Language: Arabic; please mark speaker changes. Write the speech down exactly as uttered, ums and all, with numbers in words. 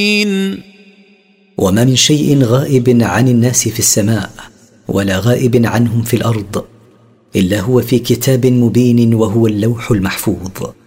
Speaker 1: وما من شيء غائب عن الناس في السماء ولا غائب عنهم في الأرض إلا هو في كتاب مبين وهو اللوح المحفوظ.